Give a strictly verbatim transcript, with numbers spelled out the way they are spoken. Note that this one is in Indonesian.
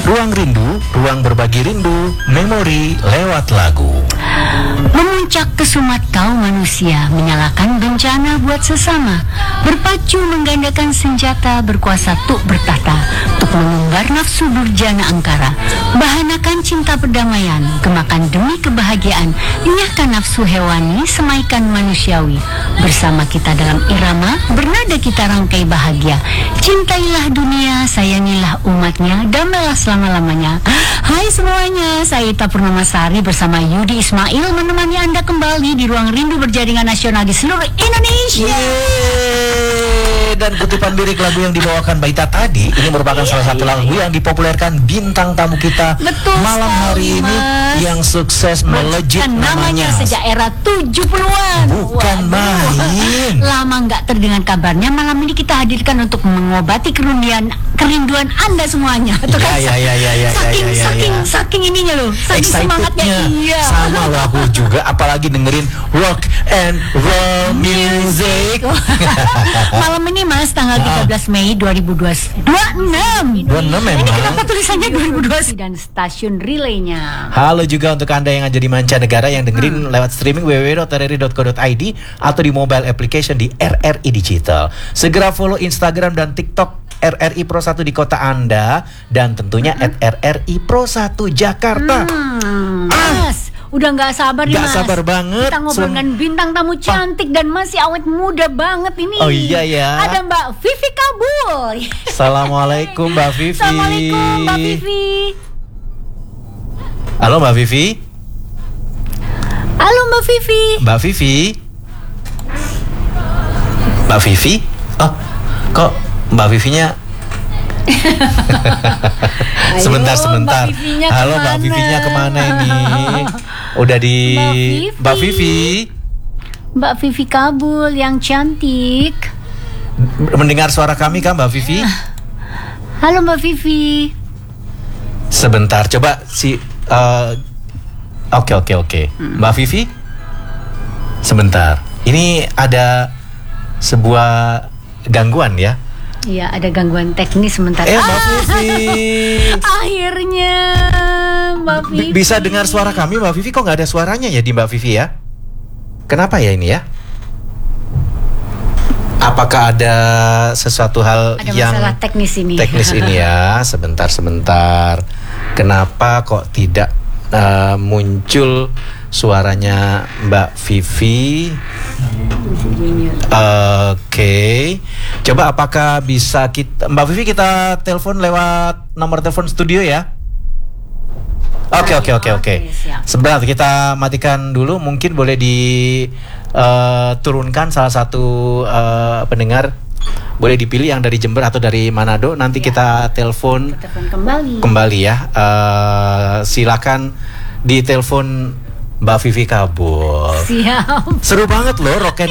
Ruang Rindu, ruang berbagi rindu, memori lewat lagu. Memuncak ke sumat kaum manusia, menyalakan bencana buat sesama, berpacu menggandakan senjata, berkuasa tuk bertata, tuk mengumbar nafsu durjana angkara, bahanakan cinta perdamaian, gemakan demi kebahagiaan, enyahkan nafsu hewani, semaikan manusiawi. Bersama kita dalam irama, bernada kita rangkai bahagia. Cintailah dunia, sayangilah umatnya, damailah selama-lamanya. Hai semuanya, saya Ita Purnamasari bersama Yudi Ismail menemani Anda kembali di Ruang Rindu berjaringan nasional di seluruh Indonesia. Yeay. Dan kutipan lirik lagu yang dibawakan Mbak Ita tadi ini merupakan Yeay. salah satu lagu yang dipopulerkan bintang tamu kita Betul malam sekali, hari ini, Mas. yang sukses melejit Dan namanya namanya. sejak era tujuh puluhan. Bukan main. Lama nggak terdengar kabarnya. Malam ini kita hadirkan untuk mengobati kerinduan kerinduan Anda semuanya. Tuh kan, Ya, ya, ya, ya, ya, saking ya, ya, saking ya. saking ininya loh, saking semangatnya. Excitednya Iya. sama loh aku juga, apalagi dengerin rock and roll music. Malam ini Mas, tanggal tiga belas Mei dua ribu dua puluh enam. dua puluh enam memang. Ini kenapa tulisannya dua ribu dua puluh dan stasiun relaynya. Halo juga untuk Anda yang ada di mancanegara yang dengerin Hmm. lewat streaming w w w dot r r i dot co dot i d atau di mobile application di R R I Digital. Segera follow Instagram dan TikTok R R I Pro satu di kota Anda dan tentunya Hmm. at R R I Pro satu Jakarta. Hmm, Mas, udah nggak sabar nih Nggak Mas. sabar banget. Kita ngobrol Sem- dengan bintang tamu cantik dan masih awet muda banget ini. Oh iya ya. Ada Mbak Vivi Kabul. Assalamualaikum Mbak Vivi. Assalamualaikum Mbak Vivi. Halo Mbak Vivi. Halo Mbak Vivi. Mbak Vivi. Mbak Vivi? Oh, kok Mbak Vivinya? sebentar, Ayo, sebentar. Mbak Vivinya Halo Mbak kemana? Vivinya kemana ini? Udah di Mbak Mbak Vivi. Vivi. Mbak Vivi Kabul yang cantik. Mendengar suara kami kan Mbak Vivi? Halo Mbak Vivi. Sebentar, coba si eh, Oke oke oke. Mbak Vivi? Sebentar. Ini ada sebuah gangguan ya? Iya, ada gangguan teknis sebentar. Eh Mbak Ah, Vivi. akhirnya Mbak B- Vivi. Bisa dengar suara kami Mbak Vivi? Kok nggak ada suaranya ya di Mbak Vivi ya? Kenapa ya ini ya? Apakah ada sesuatu hal Ada yang masalah teknis ini. teknis ini ya? Sebentar sebentar. Kenapa kok tidak uh, muncul suaranya Mbak Vivi? Oke, coba apakah bisa kita Mbak Vivi kita telepon lewat nomor telepon studio ya? Oke oke oke oke. Oke, siap. Sebentar kita matikan dulu. Mungkin boleh diturunkan salah satu uh, pendengar. Boleh dipilih yang dari Jember atau dari Manado. Nanti Ya. kita telepon Telepon kembali. kembali ya. Uh, silakan ditelepon Mbak Vivi Kabul. Siap. Seru banget loh rock and